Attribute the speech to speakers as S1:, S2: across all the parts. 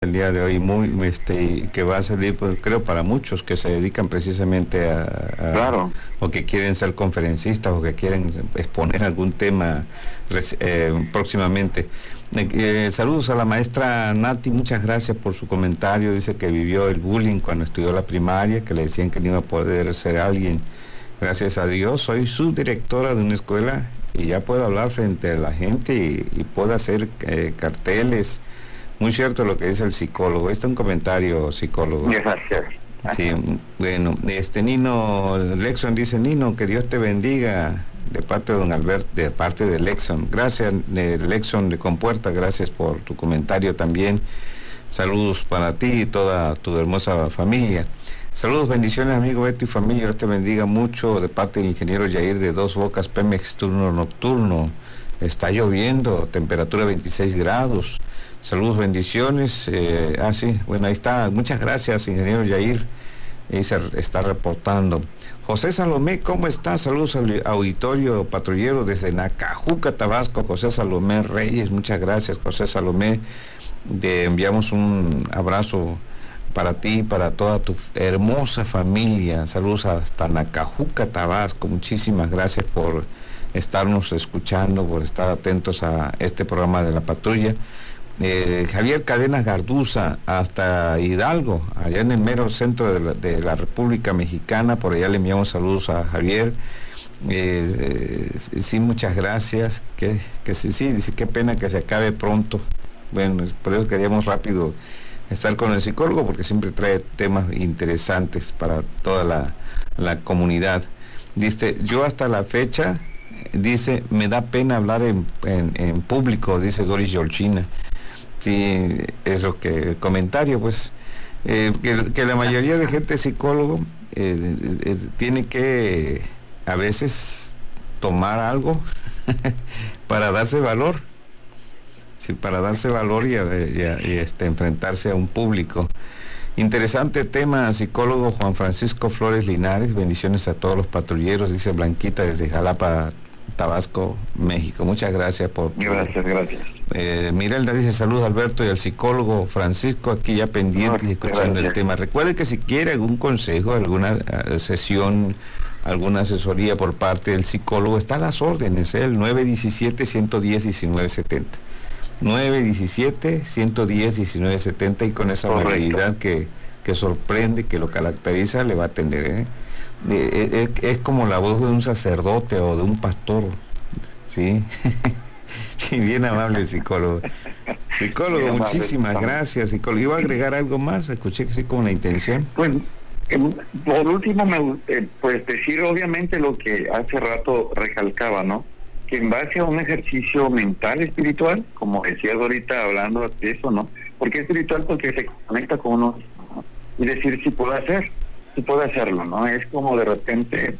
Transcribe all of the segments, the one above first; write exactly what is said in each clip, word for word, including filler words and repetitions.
S1: el día de hoy, muy este que va a salir, pues, creo, para muchos que se dedican precisamente a, a
S2: claro,
S1: o que quieren ser conferencistas o que quieren exponer algún tema eh, próximamente. Eh, saludos a la maestra Nati, muchas gracias por su comentario. Dice que vivió el bullying cuando estudió la primaria, que le decían que no iba a poder ser alguien. Gracias a Dios soy subdirectora de una escuela y ya puedo hablar frente a la gente y, y puedo hacer eh, carteles. Muy cierto lo que dice el psicólogo. Este es un comentario, psicólogo.
S2: Gracias.
S1: Sí, bueno, este Nino Lexon dice: Nino, que Dios te bendiga, de parte de don Alberto, de parte de Lexon. Gracias, eh, Lexon de Compuerta, gracias por tu comentario también. Saludos para ti y toda tu hermosa familia. Saludos, bendiciones, amigo Beto y familia. Dios te bendiga mucho, de parte del ingeniero Yair de Dos Bocas, Pemex, turno nocturno. Está lloviendo, temperatura veintiséis grados. Saludos, bendiciones. Eh, ah, sí, bueno, ahí está. Muchas gracias, ingeniero Yair. Ahí se está reportando. José Salomé, ¿cómo está? Saludos al auditorio patrullero desde Nacajuca, Tabasco. José Salomé Reyes, muchas gracias, José Salomé. Te enviamos un abrazo para ti, para toda tu hermosa familia. Saludos hasta Nacajuca, Tabasco. Muchísimas gracias por estarnos escuchando, por estar atentos a este programa de La Patrulla. Eh, Javier Cadenas Garduza, hasta Hidalgo, allá en el mero centro de la, de la República Mexicana. Por allá le enviamos saludos a Javier. Eh, eh, sí, muchas gracias. Que, que sí, sí, dice, qué pena que se acabe pronto. Bueno, por eso queríamos rápido estar con el psicólogo, porque siempre trae temas interesantes para toda la, la comunidad. Dice, yo hasta la fecha, dice, me da pena hablar en, en, en público, dice Doris Yolchina. Sí, es lo que el comentario, pues, eh, que, que la mayoría de gente psicólogo eh, eh, tiene que a veces tomar algo para darse valor, sí, para darse valor y, y, y este, enfrentarse a un público. Interesante tema, psicólogo Juan Francisco Flores Linares. Bendiciones a todos los patrulleros, dice Blanquita desde Jalapa, Tabasco, México. Muchas gracias por...
S2: Gracias, gracias.
S1: Eh, Mirelda dice: saludos Alberto y al psicólogo Francisco, aquí ya pendiente y escuchando el tema. Recuerde que si quiere algún consejo, alguna uh, sesión, alguna asesoría por parte del psicólogo, está a las órdenes, ¿eh? El nueve diecisiete, ciento diez, diecinueve setenta. nueve diecisiete, ciento diez, diecinueve setenta, y con esa amabilidad que, que sorprende, que lo caracteriza, le va a atender, ¿eh? Eh, es, es como la voz de un sacerdote o de un pastor, ¿sí? Y bien amable el psicólogo. Psicólogo, bien muchísimas amable, gracias, psicólogo. ¿Iba a agregar algo más? Escuché que sí, con la intención.
S2: Pues, eh, por último, me, eh, pues decir obviamente lo que hace rato recalcaba, ¿no? Que en base a un ejercicio mental espiritual, como decías ahorita hablando de eso, ¿no? Porque es espiritual porque se conecta con uno, ¿no? Y decir si puedo hacer, si puedo hacerlo, ¿no? Es como de repente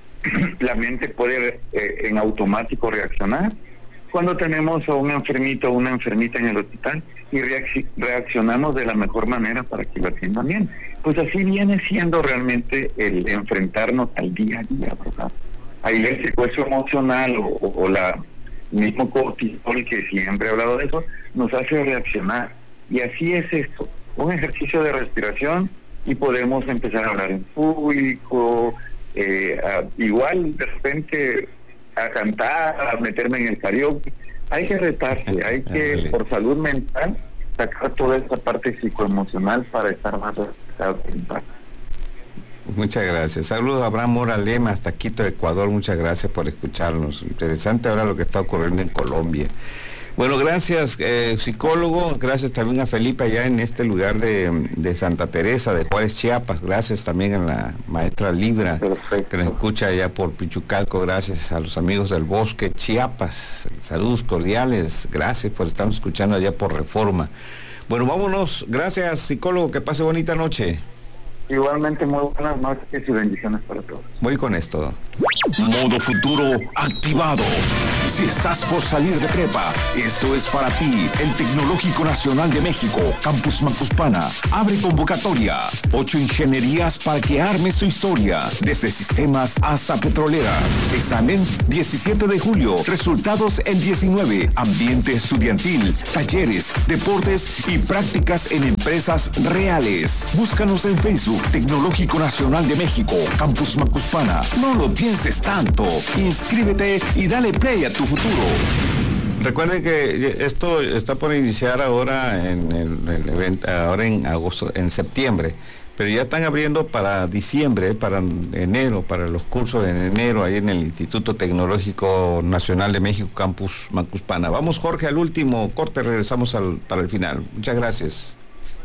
S2: la mente puede eh, en automático reaccionar cuando tenemos a un enfermito o una enfermita en el hospital y reacc- reaccionamos de la mejor manera para que lo atiendan bien. Pues así viene siendo realmente el enfrentarnos al día a día, ¿verdad? Ahí el secuestro emocional o, o, o la mismo cortisol, que siempre he hablado de eso, nos hace reaccionar. Y así es esto, un ejercicio de respiración y podemos empezar a hablar en público, eh, a, igual de repente a cantar, a meterme en el karaoke. Hay que retarse, hay que, por salud mental, sacar toda esta parte psicoemocional para estar más relajados en paz.
S1: Muchas gracias. Saludos a Abraham Mora Lema hasta Quito, Ecuador. Muchas gracias por escucharnos. Interesante ahora lo que está ocurriendo en Colombia. Bueno, gracias, eh, psicólogo. Gracias también a Felipe allá en este lugar de, de Santa Teresa, de Juárez, Chiapas. Gracias también a la maestra Libra, perfecto, que nos escucha allá por Pichucalco. Gracias a los amigos del Bosque, Chiapas. Saludos cordiales. Gracias por estarnos escuchando allá por Reforma. Bueno, vámonos. Gracias, psicólogo. Que pase bonita noche.
S2: Igualmente, muy buenas noches y bendiciones para todos.
S1: Voy con esto.
S3: Modo futuro activado. Si estás por salir de prepa, esto es para ti. El Tecnológico Nacional de México, Campus Macuspana, abre convocatoria. Ocho ingenierías para que armes tu historia, desde sistemas hasta petrolera. Examen diecisiete de julio, resultados el diecinueve. Ambiente estudiantil, talleres, deportes y prácticas en empresas reales. Búscanos en Facebook, Tecnológico Nacional de México, Campus Macuspana. No lo pienses tanto. Inscríbete y dale play a tu futuro.
S1: Recuerden que esto está por iniciar ahora en el, el evento, ahora en agosto, en septiembre, pero ya están abriendo para diciembre, para enero, para los cursos en enero, ahí en el Instituto Tecnológico Nacional de México, Campus Macuspana. Vamos, Jorge, al último corte, regresamos al, para el final. Muchas gracias.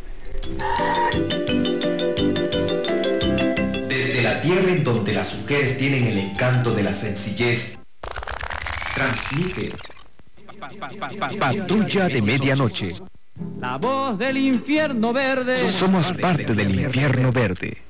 S4: Desde la tierra en donde las mujeres tienen el encanto de la sencillez, transmite Patrulla de Medianoche.
S5: La voz del infierno verde.
S4: Somos parte del infierno verde.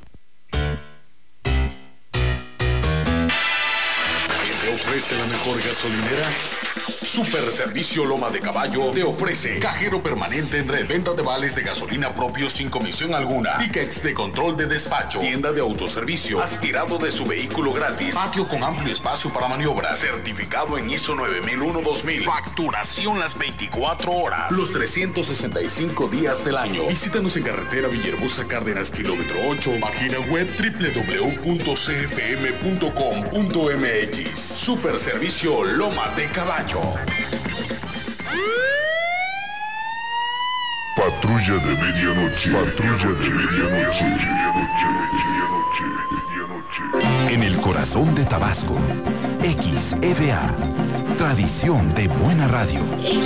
S6: ¿Quién te ofrece la mejor gasolinera? Super Servicio Loma de Caballo te ofrece cajero permanente en red, venta de vales de gasolina propios sin comisión alguna, tickets de control de despacho, tienda de autoservicio, aspirado de su vehículo gratis, patio con amplio espacio para maniobras, certificado en I S O nueve mil uno dos mil, facturación las veinticuatro horas, los trescientos sesenta y cinco días del año. Visítanos en carretera Villahermosa Cárdenas, kilómetro ocho, página web doble u doble u doble u punto c f m punto com punto m x. Super Servicio Loma de Caballo.
S7: Patrulla de medianoche. Patrulla de medianoche. Medianoche, medianoche.
S3: En el corazón de Tabasco, X F A, tradición de buena radio.